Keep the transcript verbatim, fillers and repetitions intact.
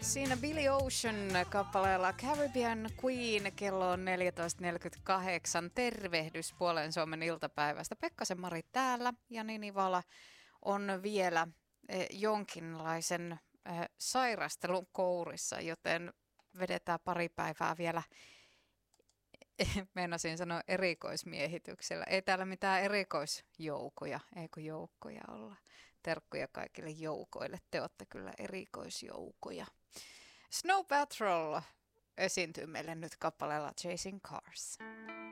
Siinä Billy Ocean kappaleella Caribbean Queen, kello on neljätoista neljäkymmentäkahdeksan. Tervehdys Puolen Suomen iltapäivästä. Pekkasen Mari täällä ja Nini Vala on vielä eh, jonkinlaisen eh, sairastelun kourissa, joten vedetään pari päivää vielä, meinasin sanoa erikoismiehityksellä. Ei täällä mitään erikoisjoukoja, eikö joukkoja olla. Terkkuja kaikille joukoille, te olette kyllä erikoisjoukoja. Snow Patrol esiintyy meille nyt kappaleella Chasing Cars.